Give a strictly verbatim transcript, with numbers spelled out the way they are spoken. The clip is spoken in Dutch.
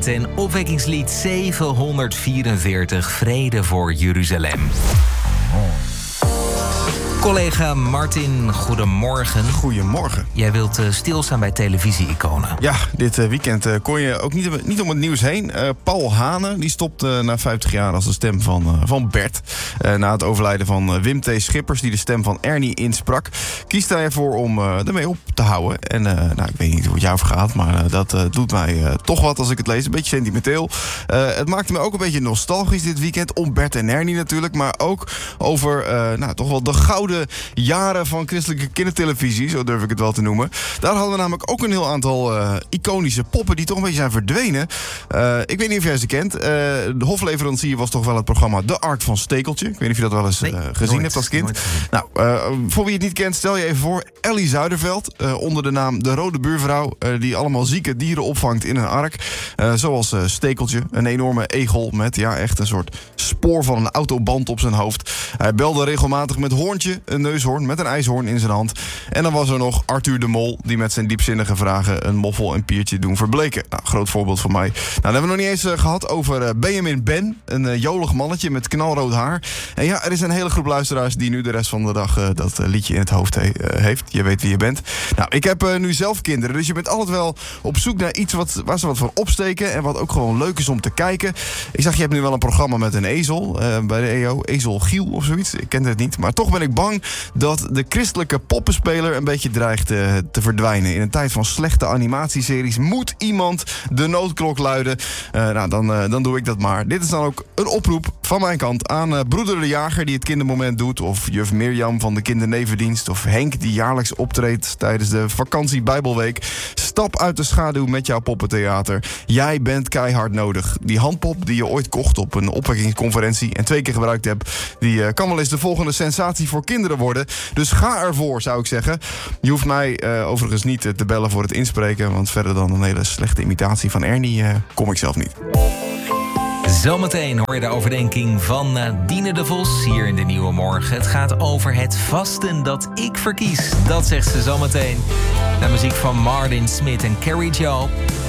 Met een opwekkingslied zevenhonderdvierenveertig, Vrede voor Jeruzalem. Collega Martin, goedemorgen. Goedemorgen. Jij wilt uh, stilstaan bij televisie-iconen. Ja, dit uh, weekend uh, kon je ook niet, niet om het nieuws heen. Uh, Paul Hane die stopt uh, na vijftig jaar als de stem van, uh, van Bert. Uh, na het overlijden van uh, Wim T. Schippers, die de stem van Ernie insprak, kiest hij ervoor om uh, ermee op te houden. En uh, nou, ik weet niet hoe het jou vergaat, maar uh, dat uh, doet mij uh, toch wat als ik het lees. Een beetje sentimenteel. Uh, het maakte me ook een beetje nostalgisch dit weekend. Om Bert en Ernie natuurlijk, maar ook over uh, nou, toch wel de gouden jaren van christelijke kindertelevisie, zo durf ik het wel te noemen. Daar hadden we namelijk ook een heel aantal uh, iconische poppen die toch een beetje zijn verdwenen. Uh, ik weet niet of jij ze kent. Uh, de hofleverancier was toch wel het programma De Ark van Stekeltje. Ik weet niet of je dat wel eens uh, nee, gezien nooit, hebt als kind. Nou, uh, voor wie het niet kent, stel je even voor Ellie Zuiderveld, uh, onder de naam De Rode Buurvrouw, uh, die allemaal zieke dieren opvangt in een ark. Uh, zoals uh, Stekeltje, een enorme egel met ja, echt een soort spoor van een autoband op zijn hoofd. Hij belde regelmatig met Hoorntje, een neushoorn met een ijshoorn in zijn hand. En dan was er nog Arthur de Mol, die met zijn diepzinnige vragen een moffel en piertje doen verbleken. Nou, groot voorbeeld van mij. Nou, dan hebben we nog niet eens uh, gehad over uh, Benjamin Ben, een uh, jolig mannetje met knalrood haar. En ja, er is een hele groep luisteraars die nu de rest van de dag uh, dat uh, liedje in het hoofd he- uh, heeft. Je weet wie je bent. Nou, ik heb uh, nu zelf kinderen, dus je bent altijd wel op zoek naar iets wat, waar ze wat van opsteken en wat ook gewoon leuk is om te kijken. Ik zag, je hebt nu wel een programma met een ezel uh, bij de E O, Ezel Giel of zoiets. Ik ken het niet, maar toch ben ik bang dat de christelijke poppenspeler een beetje dreigt uh, te verdwijnen. In een tijd van slechte animatieseries moet iemand de noodklok luiden. Uh, nou, dan, uh, dan doe ik dat maar. Dit is dan ook een oproep van mijn kant aan uh, broeder de Jager die het kindermoment doet, of juf Mirjam van de kindernevendienst, of Henk die jaarlijks optreedt tijdens de vakantie Bijbelweek. Stap uit de schaduw met jouw poppentheater. Jij bent keihard nodig. Die handpop die je ooit kocht op een opwekkingsconferentie en twee keer gebruikt hebt, die uh, kan wel eens de volgende sensatie voor kinderen worden. Dus ga ervoor, zou ik zeggen. Je hoeft mij uh, overigens niet uh, te bellen voor het inspreken, want verder dan een hele slechte imitatie van Ernie uh, kom ik zelf niet. Zometeen hoor je de overdenking van Nadine de Vos hier in de Nieuwe Morgen. Het gaat over het vasten dat ik verkies. Dat zegt ze zometeen. De muziek van Martin Smith en Carrie Joe.